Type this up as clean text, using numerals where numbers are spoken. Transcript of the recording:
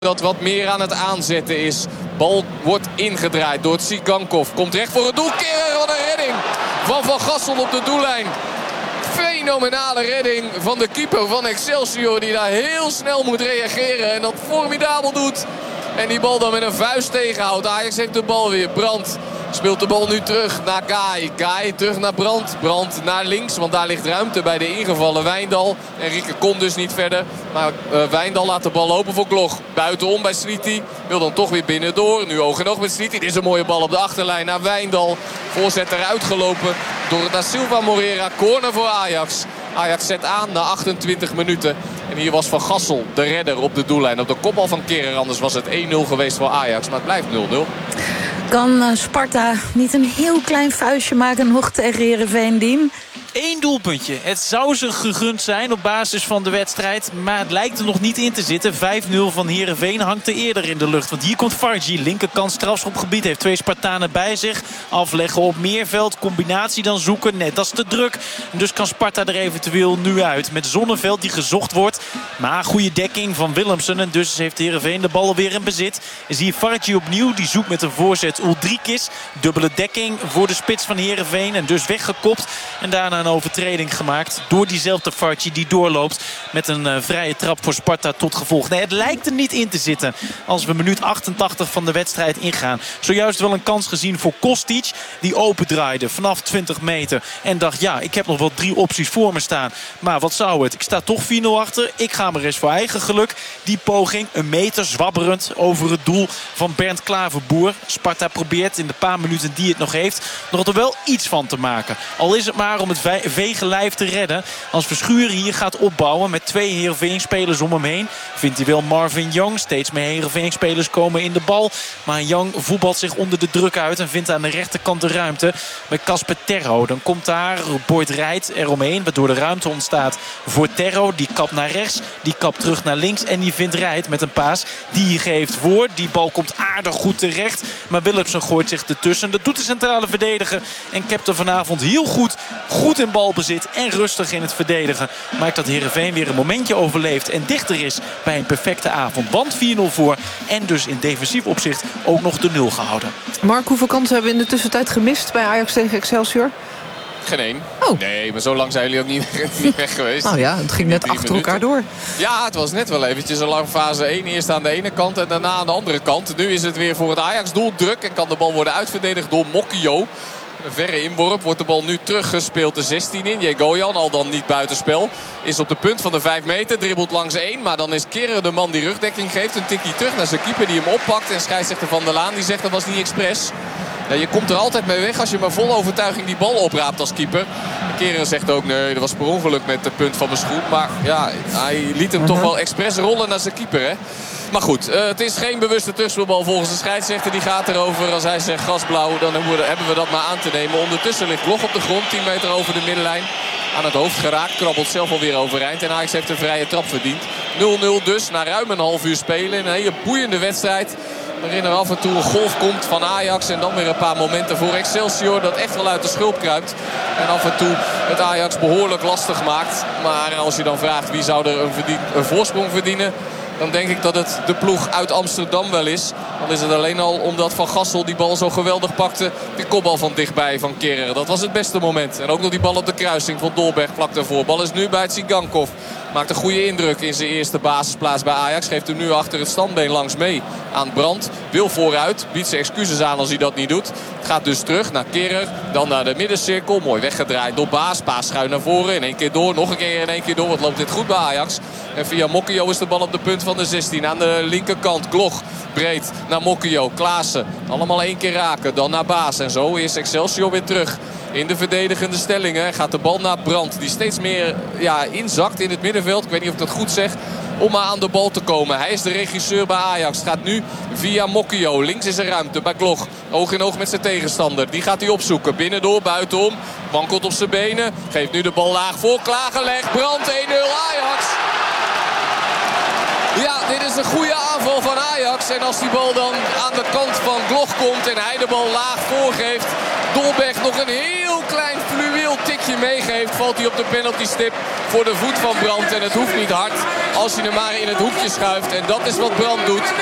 dat wat meer aan het aanzetten is. Bal wordt ingedraaid door Tsigankov. Komt recht voor het doel. Kehrer, wat een redding van Gassel op de doellijn. Fenomenale redding van de keeper van Excelsior. Die daar heel snel moet reageren. En dat formidabel doet. En die bal dan met een vuist tegenhoudt. Ajax heeft de bal weer. Brandt speelt de bal nu terug naar Guy. Guy terug naar Brandt. Brandt naar links, want daar ligt ruimte bij de ingevallen Wijndal. En Rieke kon dus niet verder. Maar Wijndal laat de bal lopen voor Gloch. Buitenom bij Sliti. Wil dan toch weer binnendoor. Nu oog in oog met Sliti. Dit is een mooie bal op de achterlijn naar Wijndal. Voorzet eruit gelopen door Da Silva Moreira. Corner voor Ajax. Ajax zet aan na 28 minuten. En hier was Van Gassel de redder op de doellijn. Op de kopbal van Kehrer. Anders was het 1-0 geweest voor Ajax. Maar het blijft 0-0. Kan Sparta niet een heel klein vuistje maken nog tegen Heerenveen, Dien? 1 doelpuntje. Het zou ze gegund zijn op basis van de wedstrijd. Maar het lijkt er nog niet in te zitten. 5-0 van Heerenveen hangt er eerder in de lucht. Want hier komt Fargi. Linkerkant strafschopgebied. Heeft 2 Spartanen bij zich. Afleggen op Meerveld. Combinatie dan zoeken. Nee, dat is te druk. Dus kan Sparta er eventueel nu uit. Met Zonneveld die gezocht wordt. Maar goede dekking van Willemsen. En dus heeft Heerenveen de bal weer in bezit. En zie je Fargi opnieuw. Die zoekt met een voorzet Uldrikis. Dubbele dekking voor de spits van Heerenveen. En dus weggekopt. En daarna een overtreding gemaakt door diezelfde Farci die doorloopt met een vrije trap voor Sparta tot gevolg. Nee, het lijkt er niet in te zitten als we minuut 88 van de wedstrijd ingaan. Zojuist wel een kans gezien voor Kostic die opendraaide vanaf 20 meter en dacht ja, ik heb nog wel 3 opties voor me staan. Maar wat zou het? Ik sta toch 4-0 achter. Ik ga maar eens voor eigen geluk. Die poging, een meter zwabberend over het doel van Bernd Klaverboer. Sparta probeert in de paar minuten die het nog heeft nog er wel iets van te maken. Al is het maar om het vegenlijf te redden. Als Verschuren hier gaat opbouwen met 2 Heerenveen-spelers om hem heen, vindt hij wel Marvin Young. Steeds meer Heerenveen-spelers komen in de bal. Maar Young voetbalt zich onder de druk uit en vindt aan de rechterkant de ruimte bij Casper Terro. Dan komt daar Boyd Rijt eromheen, waardoor de ruimte ontstaat voor Terro. Die kapt naar rechts, die kapt terug naar links en die vindt Rijt met een paas. Die geeft voor. Die bal komt aardig goed terecht. Maar Willemsen gooit zich ertussen. Dat doet de centrale verdediger. En Kepter vanavond heel goed in balbezit en rustig in het verdedigen. Maakt dat Heerenveen weer een momentje overleeft en dichter is bij een perfecte avond. Want 4-0 voor en dus in defensief opzicht ook nog de 0 gehouden. Mark, hoeveel kansen hebben we in de tussentijd gemist bij Ajax tegen Excelsior? Geen 1. Oh. Nee, maar zo lang zijn jullie ook niet weg geweest. Nou ja, het ging net achter elkaar door. Ja, het was net wel eventjes een lang fase 1. Eerst aan de ene kant en daarna aan de andere kant. Nu is het weer voor het Ajax-doel druk en kan de bal worden uitverdedigd door Mokio. Een verre inworp. Wordt de bal nu teruggespeeld de 16 in. Jegoyan, al dan niet buitenspel. Is op de punt van de 5 meter. Dribbelt langs 1. Maar dan is Kehrer de man die rugdekking geeft. Een tikkie terug naar zijn keeper die hem oppakt. En scheidsrechter Van der Laan die zegt dat was niet expres. Ja, je komt er altijd mee weg als je maar vol overtuiging die bal opraapt als keeper. Kehrer zegt ook nee, dat was per ongeluk met de punt van mijn schoen. Maar ja, hij liet hem toch wel expres rollen naar zijn keeper, hè. Maar goed, het is geen bewuste terugspeelbal volgens de scheidsrechter. Die gaat erover. Als hij zegt gasblauw, dan hebben we dat maar aan te nemen. Ondertussen ligt Gloch op de grond, 10 meter over de middenlijn. Aan het hoofd geraakt, krabbelt zelf alweer overeind. En Ajax heeft een vrije trap verdiend. 0-0 dus, na ruim een half uur spelen. In een hele boeiende wedstrijd. Waarin er af en toe een golf komt van Ajax. En dan weer een paar momenten voor Excelsior. Dat echt wel uit de schulp kruipt. En af en toe het Ajax behoorlijk lastig maakt. Maar als je dan vraagt wie zou er een voorsprong verdienen, dan denk ik dat het de ploeg uit Amsterdam wel is. Dan is het alleen al omdat Van Gassel die bal zo geweldig pakte. De kopbal van dichtbij van Kehrer. Dat was het beste moment. En ook nog die bal op de kruising van Dolberg vlak daarvoor. Bal is nu bij Tsigankov. Maakt een goede indruk in zijn eerste basisplaats bij Ajax. Geeft hem nu achter het standbeen langs mee aan Brandt. Wil vooruit. Biedt zijn excuses aan als hij dat niet doet. Gaat dus terug naar Kehrer. Dan naar de middencirkel. Mooi weggedraaid door Baas. Paas schuin naar voren. In één keer door. Nog een keer in één keer door. Wat loopt dit goed bij Ajax. En via Mokio is de bal op de punt van de 16. Aan de linkerkant. Gloch breed naar Mokio. Klaassen. Allemaal 1 keer raken. Dan naar Baas. En zo is Excelsior weer terug in de verdedigende stellingen. Gaat de bal naar Brandt. Die steeds meer inzakt in het middenveld. Ik weet niet of ik dat goed zeg. Om maar aan de bal te komen. Hij is de regisseur bij Ajax. Gaat nu via Mokio. Links is er ruimte bij Gloch. Oog in oog met zijn tegenstander. Die gaat hij opzoeken. Binnendoor, buitenom. Wankelt op zijn benen. Geeft nu de bal laag voor. Klaargelegd. Brandt 1-0 Ajax. Ja, dit is een goede aanval van Ajax. En als die bal dan aan de kant van Gloch komt en hij de bal laag voorgeeft, Dolberg nog een heel klein fluweel tikje meegeeft, valt hij op de penaltystip voor de voet van Brandt. En het hoeft niet hard als je hem maar in het hoekje schuift. En dat is wat Brandt doet.